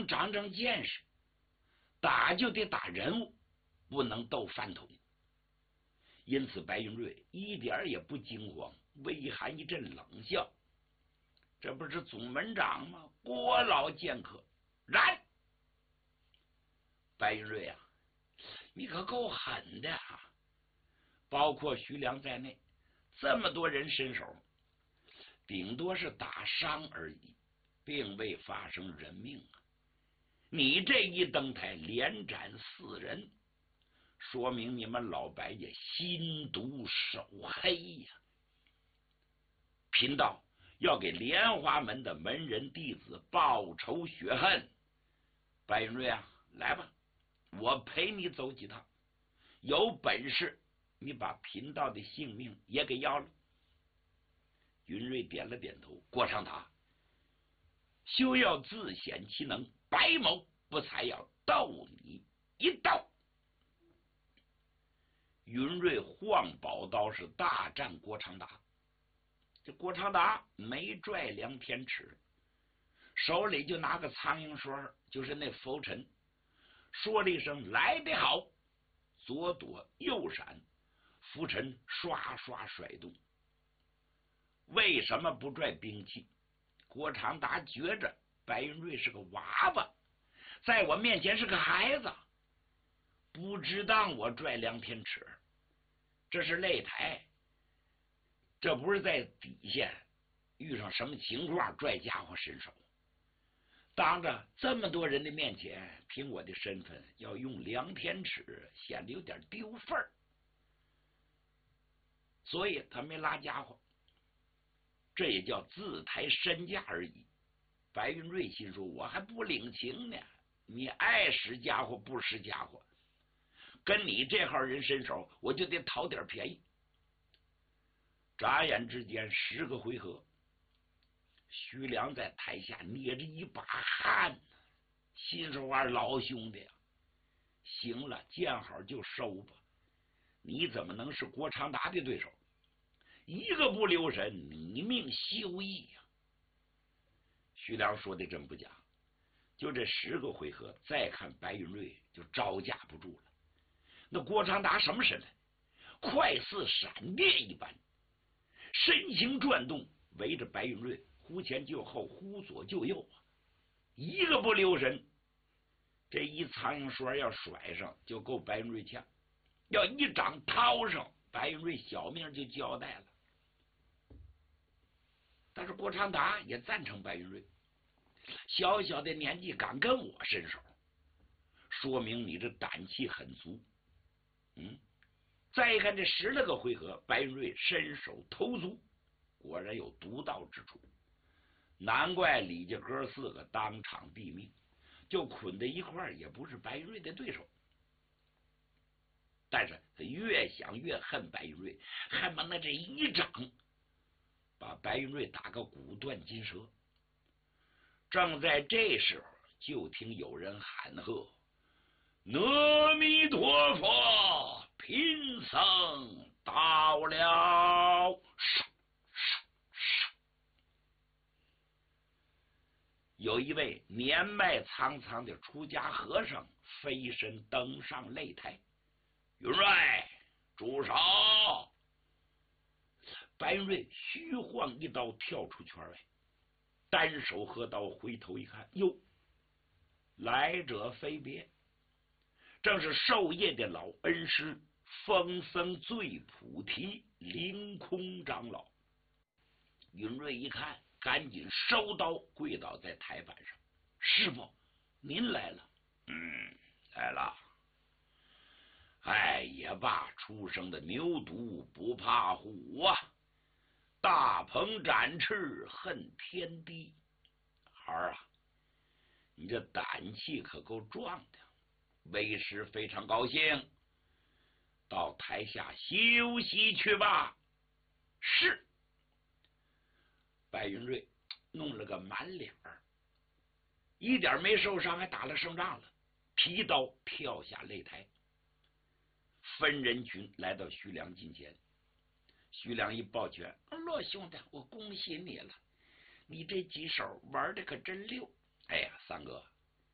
想长长见识，打就得打人物，不能斗饭桶。因此白云瑞一点也不惊慌，微含一阵冷笑：“这不是总门长吗？郭老剑客，然！”白云瑞啊，你可够狠的啊！包括徐良在内，这么多人身手，顶多是打伤而已，并未发生人命啊！你这一登台连斩4人，说明你们老白家心毒手黑呀！贫道要给莲花门的门人弟子报仇雪恨。白云瑞啊，来吧，我陪你走几趟，有本事你把贫道的性命也给要了。云瑞点了点头。郭长达，休要自显其能，白某不才要斗你一斗。云瑞晃宝刀是大战郭长达。这郭长达没拽梁天尺，手里就拿个苍蝇刷，就是那拂尘，说了一声来得好，左躲右闪，拂尘刷刷甩动。为什么不拽兵器？郭长达觉着白云瑞是个娃娃，在我面前是个孩子，不值当我拽梁天尺。这是擂台，这不是在底下遇上什么情况拽家伙伸手。当着这么多人的面前，凭我的身份要用梁天尺，显得有点丢份儿，所以他没拉家伙，这也叫自抬身价而已。白云瑞心说，我还不领情呢，你爱使家伙不使家伙，跟你这号人伸手，我就得讨点便宜。眨眼之间10个回合，徐良在台下捏着一把汗，心说话，老兄弟啊，行了，见好就收吧，你怎么能是郭长达的对手？一个不留神，你命休矣呀！徐良说的真不假，就这10个回合，再看白云瑞就招架不住了。那郭长达什么身份？快似闪电一般，身形转动，围着白云瑞忽前就后，忽左就右啊！一个不留神，这一苍蝇刷要甩上，就够白云瑞呛；要一掌掏上，白云瑞小命就交代了。但是郭长达也赞成白云瑞，小小的年纪敢跟我伸手，说明你这胆气很足。再一看这10来个回合，白云瑞伸手投足，果然有独到之处，难怪李家哥4个当场毙命，就捆在一块儿，也不是白云瑞的对手。但是他越想越恨白云瑞，恨不得这一掌把白云瑞打个骨断筋折。正在这时候，就听有人喊喝：“阿弥陀佛，贫僧到了！”有一位年迈苍苍的出家和尚飞身登上擂台。云瑞，住手！白云瑞虚晃一刀跳出圈外，单手合刀，回头一看，哟，来者非别，正是授业的老恩师风僧醉菩提凌空长老。云瑞一看，赶紧收刀，跪倒在台板上：“师傅，您来了。”“来了。哎，也罢，出生的牛犊不怕虎啊，大鹏展翅恨天地。孩儿啊，你这胆气可够壮的，为师非常高兴，到台下休息去吧。”“是。”白云瑞弄了个满脸儿，一点没受伤，还打了胜仗了，提刀跳下擂台。分人群来到徐良近前，徐良一抱拳：“骆兄弟，我恭喜你了，你这几手玩的可真溜。”“哎呀，三哥，